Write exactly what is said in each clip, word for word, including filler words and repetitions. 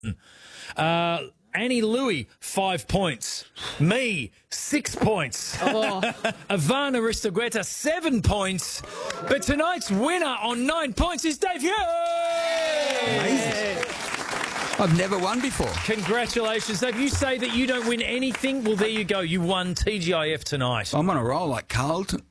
Uh, Annie Louie, five points. Me, six points. Oh. Ivana Aristogueta, seven points. But tonight's winner on nine points is Dave Hughes. Amazing. I've never won before. Congratulations, Dave. You say that you don't win anything. Well, there you go. You won T G I F tonight. I'm on a roll like Carlton.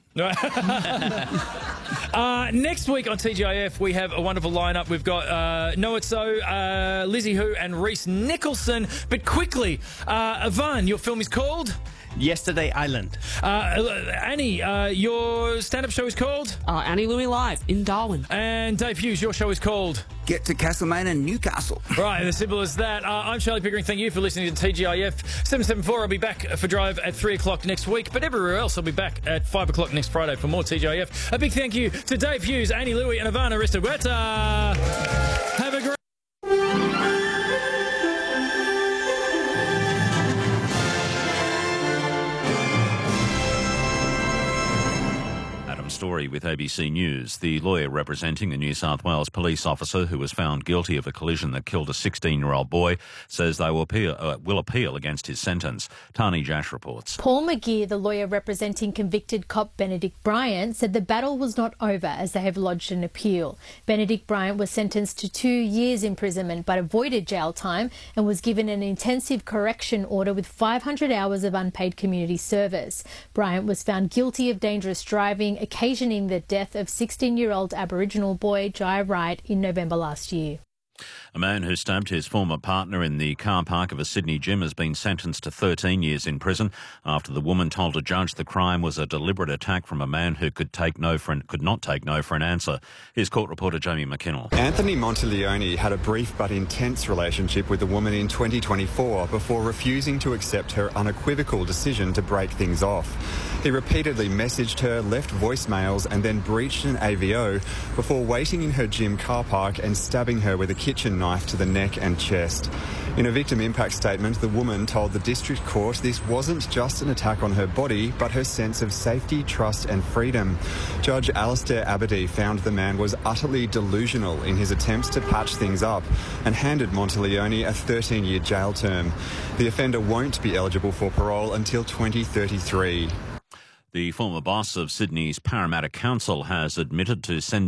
uh, next week on T G I F, we have a wonderful lineup. We've got uh, Noah Tso, uh, Lizzie Hu and Reese Nicholson. But quickly, uh, Ivan, your film is called? Yesterday Island. Uh, Annie, uh, your stand-up show is called? Uh, Annie Louie Live in Darwin. And Dave Hughes, your show is called? Get to Castlemaine and Newcastle. Right, as simple as that. Uh, I'm Charlie Pickering. Thank you for listening to T G I F seven seventy-four. I'll be back for Drive at three o'clock next week. But everywhere else, I'll be back at five o'clock next Friday for more T G I F. A big thank you to Dave Hughes, Annie Louie and Ivana Aristogueta. Have a great... Story with A B C News. The lawyer representing a New South Wales police officer who was found guilty of a collision that killed a sixteen-year-old boy says they will appeal, uh, will appeal against his sentence. Tani Jash reports. Paul McGeer, the lawyer representing convicted cop Benedict Bryant, said the battle was not over as they have lodged an appeal. Benedict Bryant was sentenced to two years imprisonment but avoided jail time and was given an intensive correction order with five hundred hours of unpaid community service. Bryant was found guilty of dangerous driving, occasioning the death of sixteen-year-old Aboriginal boy Jai Wright in November last year. A man who stabbed his former partner in the car park of a Sydney gym has been sentenced to thirteen years in prison after the woman told a judge the crime was a deliberate attack from a man who could take no for an, could not take no for an answer. Here's court reporter Jamie McKinnell. Anthony Monteleone had a brief but intense relationship with the woman in twenty twenty-four before refusing to accept her unequivocal decision to break things off. He repeatedly messaged her, left voicemails and then breached an A V O before waiting in her gym car park and stabbing her with a kitchen knife to the neck and chest. In a victim impact statement, the woman told the district court this wasn't just an attack on her body, but her sense of safety, trust and freedom. Judge Alistair Aberdeen found the man was utterly delusional in his attempts to patch things up and handed Monteleone a thirteen-year jail term. The offender won't be eligible for parole until twenty thirty-three. The former boss of Sydney's Parramatta Council has admitted to sending